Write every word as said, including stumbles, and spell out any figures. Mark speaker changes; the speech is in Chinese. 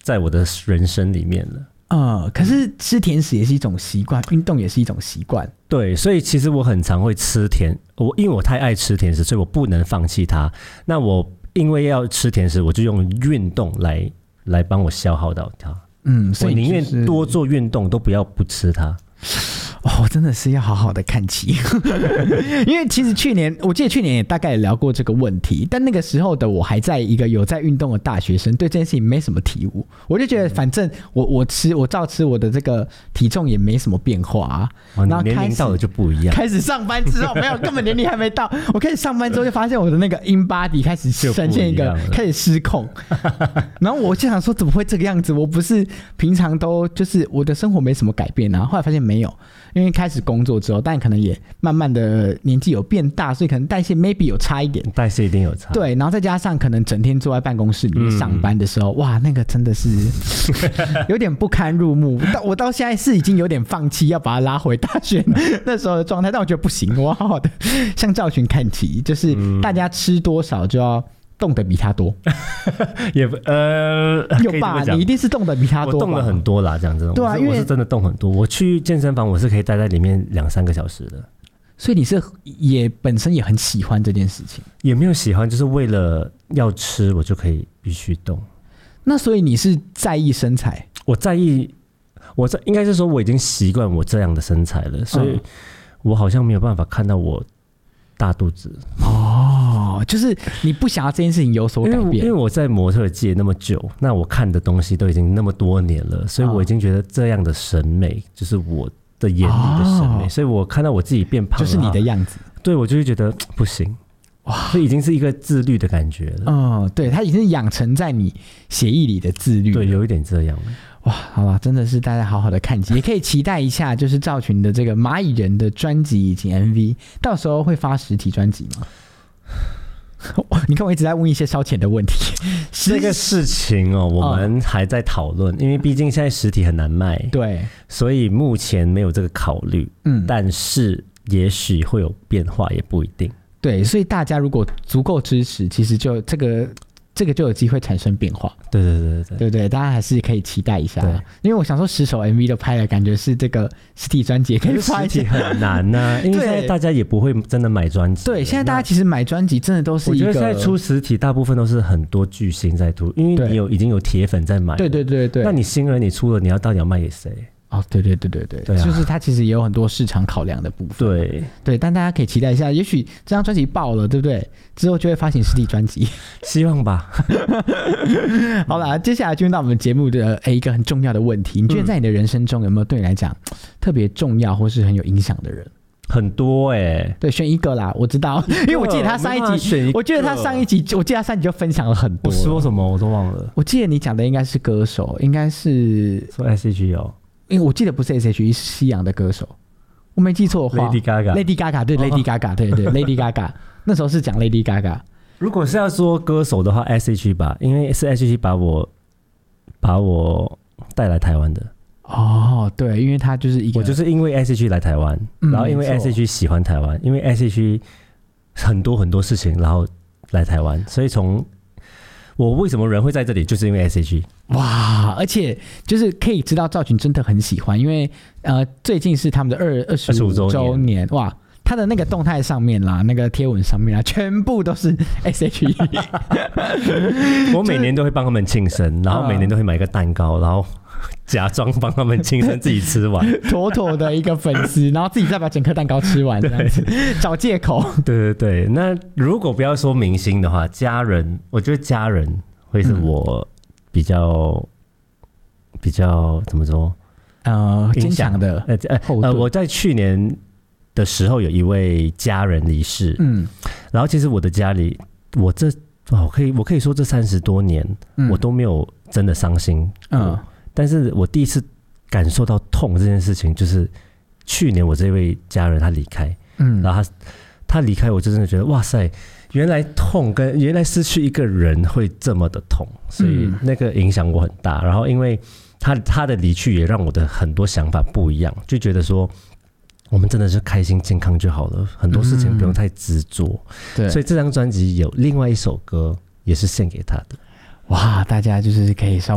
Speaker 1: 在我的人生里面了。
Speaker 2: 呃，可是吃甜食也是一种习惯，运动也是一种习惯。
Speaker 1: 对，所以其实我很常会吃甜，我因为我太爱吃甜食，所以我不能放弃它。那我因为要吃甜食，我就用运动来来帮我消耗到它。嗯，所以、就是、我宁愿多做运动，都不要不吃它。
Speaker 2: 哦，真的是要好好的看齐，因为其实去年我记得去年也大概也聊过这个问题，但那个时候的我还在一个有在运动的大学生，对这件事情没什么体悟，我就觉得反正我我吃我照吃，我的这个体重也没什么变化啊。
Speaker 1: 哦、然后年龄到了就不一样，
Speaker 2: 开始上班之后没有，根本年龄还没到，我开始上班之后就发现我的那个 in body 开始呈现一个开始失控，然后我就想说怎么会这个样子？我不是平常都就是我的生活没什么改变啊，后来发现没有。因为开始工作之后，但可能也慢慢的年纪有变大，所以可能代谢 maybe 有差一点，
Speaker 1: 代谢一定有差。
Speaker 2: 对，然后再加上可能整天坐在办公室里面上班的时候，嗯、哇，那个真的是有点不堪入目。我到现在是已经有点放弃要把它拉回大学那时候的状态，但我觉得不行，我好好的向赵群看齐，就是大家吃多少就要动得比他多，
Speaker 1: 也呃
Speaker 2: 有吧？你一定是动得比他多吧，
Speaker 1: 我动了很多啦，这样子。
Speaker 2: 对啊，
Speaker 1: 因为我是真的动很多。我去健身房，我是可以待在里面两三个小时的。
Speaker 2: 所以你是也本身也很喜欢这件事情？
Speaker 1: 也没有喜欢，就是为了要吃，我就可以必须动。
Speaker 2: 那所以你是在意身材？
Speaker 1: 我在意，我在应该是说我已经习惯我这样的身材了，所以我好像没有办法看到我大肚子。
Speaker 2: 哦，就是你不想要这件事情有所改变，因
Speaker 1: 为, 因为我在模特界那么久，那我看的东西都已经那么多年了，所以我已经觉得这样的审美就是我的眼里的审美，哦、所以我看到我自己变胖了，
Speaker 2: 就是你的样子，
Speaker 1: 对我就会觉得不行，哇，这已经是一个自律的感觉了。
Speaker 2: 嗯，对，它已经养成在你血液里的自律了，
Speaker 1: 对，有一点这样。
Speaker 2: 哇，好吧，真的是大家好好的看齐，也可以期待一下，就是赵群的这个蚂蚁人的专辑以及 M V， 到时候会发实体专辑吗？你看我一直在问一些烧钱的问题，
Speaker 1: 这个事情哦，我们还在讨论，因为毕竟现在实体很难卖，
Speaker 2: 对，
Speaker 1: 所以目前没有这个考虑。嗯，但是也许会有变化，也不一定。
Speaker 2: 对，所以大家如果足够支持，其实就这个。这个就有机会产生变化，
Speaker 1: 对对对对
Speaker 2: 对对，大家还是可以期待一下。对，因为我想说十首 M V 都拍了，感觉是这个实体专辑可以发一些，
Speaker 1: 实体很难啊，因为现在大家也不会真的买专辑。
Speaker 2: 对，现在大家其实买专辑真的都是一个，
Speaker 1: 我觉得现在出实体大部分都是很多巨星在出，因为你有已经有铁粉在买。
Speaker 2: 对对对对，
Speaker 1: 那你新人你出了，你要到底要卖给谁？
Speaker 2: 哦，对对对对 对, 对、啊，就是它其实也有很多市场考量的部分。
Speaker 1: 对
Speaker 2: 对，但大家可以期待一下，也许这张专辑爆了，对不对？之后就会发行实体专辑，
Speaker 1: 希望吧。
Speaker 2: 好啦，接下来进入到我们节目的一个很重要的问题，你觉得在你的人生中有没有对你来讲特别重要或是很有影响的人？
Speaker 1: 很多哎、欸，
Speaker 2: 对，选一个啦，我知道，因为我记得他上一集，我记得他上一集，我记得他上一集就分享了很多。
Speaker 1: 我说什么我都忘了。
Speaker 2: 我记得你讲的应该是歌手，应该是
Speaker 1: 说 S H E 哦。
Speaker 2: 因为我记得不是 S H E， 是西洋的歌手，我没记错的话
Speaker 1: ，Lady Gaga，Lady
Speaker 2: Gaga， 对、哦、，Lady Gaga， 对对 ，Lady Gaga， 那时候是讲 Lady Gaga。
Speaker 1: 如果是要说歌手的话 ，S H E 吧，因为是 S H E 把我把我带来台湾的。
Speaker 2: 哦，对，因为他就是一个，
Speaker 1: 我就是因为 S H E 来台湾、嗯，然后因为 S H E 喜欢台湾，因为 S H E 很多很多事情，然后来台湾，所以从我为什么人会在这里，就是因为 S H E。
Speaker 2: 哇，而且就是可以知道赵群真的很喜欢，因为呃最近是他们的二二十五周年，哇，他的那个动态上面啦，那个贴文上面啦，全部都是 S H E。
Speaker 1: 我每年都会帮他们庆生，然后每年都会买一个蛋糕，然后假装帮他们庆生，自己吃完，
Speaker 2: 妥妥的一个粉丝，然后自己再把整颗蛋糕吃完，这样子找借口。
Speaker 1: 对对对，那如果不要说明星的话，家人，我觉得家人会是我比较、嗯、比较怎么说？
Speaker 2: 呃，坚强的。
Speaker 1: 呃呃，我在去年的时候有一位家人离世，嗯，然后其实我的家里，我这我可以我可以说这三十多年、嗯，我都没有真的伤心，嗯。但是我第一次感受到痛这件事情，就是去年我这位家人他离开，嗯，然后他他离开，我就真的觉得哇塞，原来痛跟原来失去一个人会这么的痛，所以那个影响我很大。然后因为他他的离去也让我的很多想法不一样，就觉得说我们真的是开心健康就好了，很多事情不用太执着、嗯。对，所以这张专辑有另外一首歌也是献给他的。
Speaker 2: 哇，大家就是可以稍微